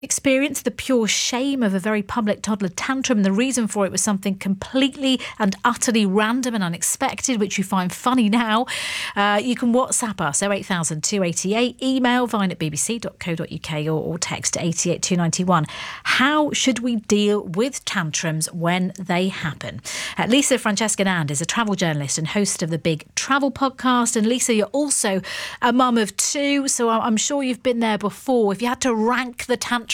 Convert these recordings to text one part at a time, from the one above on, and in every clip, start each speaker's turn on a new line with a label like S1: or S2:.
S1: Experience the pure shame of a very public toddler tantrum, and the reason for it was something completely and utterly random and unexpected, which you find funny now, you can WhatsApp us 08000 288, email vine@bbc.co.uk or text 88291. How should we deal with tantrums when they happen? Lisa Francesca-Nand is a travel journalist and host of the Big Travel podcast. And Lisa, you're also a mum of two, so I'm sure you've been there before. If you had to rank the tantrums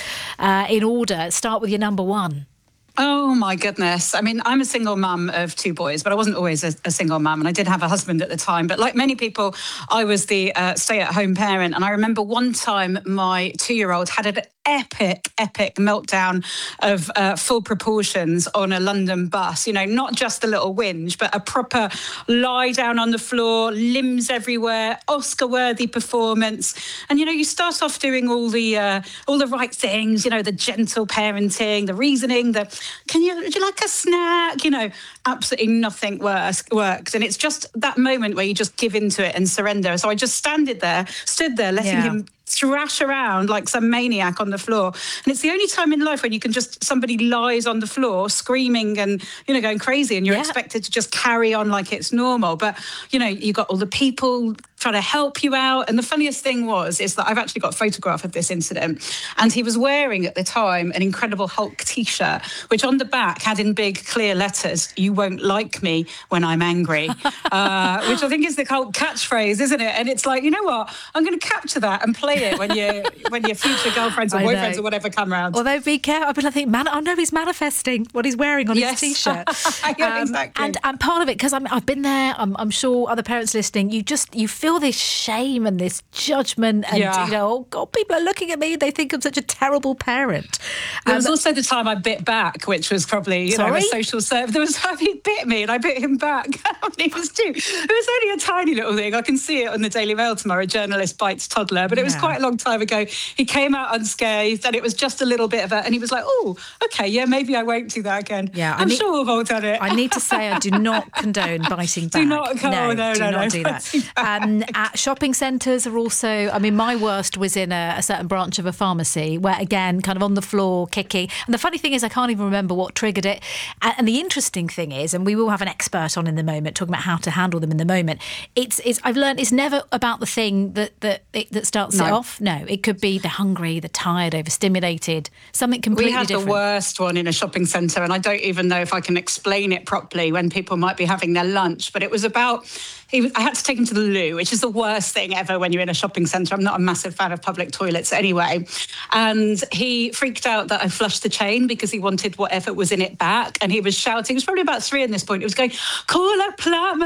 S1: in order, start with your number one.
S2: Oh, my goodness. I mean, I'm a single mum of two boys, but I wasn't always a single mum, and I did have a husband at the time. But like many people, I was the stay-at-home parent. And I remember one time my 2-year-old had an epic meltdown of full proportions on a London bus. You know, not just a little whinge, but a proper lie down on the floor, limbs everywhere, Oscar-worthy performance. And, you know, you start off doing all the right things, you know, the gentle parenting, the reasoning, would you like a snack? You know, absolutely nothing works. And it's just that moment where you just give into it and surrender. So I just stood there, letting him thrash around like some maniac on the floor. And it's the only time in life when you can somebody lies on the floor screaming and, you know, going crazy, and you're expected to just carry on like it's normal. But, you know, you got all the people trying to help you out. And the funniest thing is that I've actually got a photograph of this incident. And he was wearing at the time an Incredible Hulk t-shirt, which on the back had in big clear letters, "You won't like me when I'm angry," which I think is the Hulk catchphrase, isn't it? And it's like, you know what? I'm going to capture that and play it when your future girlfriends or boyfriends or whatever come round.
S1: Although be careful, but I think, he's manifesting what he's wearing on his t-shirt.
S2: Yeah, exactly.
S1: And part of it, because I've been there, I'm sure other parents listening, you feel this shame and this judgment, and you know, oh God, people are looking at me, they think I'm such a terrible parent.
S2: There was also the time I bit back, which was probably, a social service. There was time he bit me and I bit him back. It was only a tiny little thing. I can see it on the Daily Mail tomorrow, journalist bites toddler, but it was quite a long time ago. He came out unscathed, and it was just a little bit of and he was like, oh, okay, yeah, maybe I won't do that again. Yeah, I'm sure we've all done it.
S1: I need to say I do not condone biting back.
S2: No, do not
S1: do that. At shopping centres are also, I mean, my worst was in a certain branch of a pharmacy where, again, kind of on the floor, kicking. And the funny thing is, I can't even remember what triggered it. And the interesting thing is, and we will have an expert on in the moment talking about how to handle them in the moment, I've learned it's never about the thing that starts it off. No, it could be the hungry, the tired, overstimulated, something completely different.
S2: We had the worst one in a shopping centre, and I don't even know if I can explain it properly when people might be having their lunch, but it was about... I had to take him to the loo, which is the worst thing ever when you're in a shopping centre. I'm not a massive fan of public toilets anyway. And he freaked out that I flushed the chain because he wanted whatever was in it back. And he was shouting. He was probably about 3 at this point. He was going, call a plumber,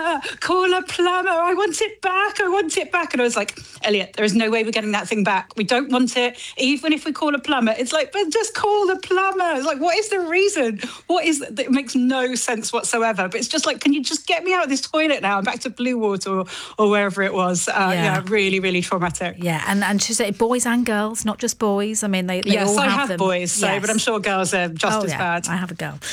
S2: I want it back. And I was like, Elliot, there is no way we're getting that thing back. We don't want it. Even if we call a plumber, it's like, but just call the plumber. It's like, what is the reason? It makes no sense whatsoever. But it's just like, can you just get me out of this toilet now? I'm back to Blue Water or wherever it was. Really, really traumatic.
S1: Yeah, and she said boys and girls, not just boys. I mean, they all have them.
S2: Yes, I have boys, but I'm sure girls are just as bad.
S1: I have a girl.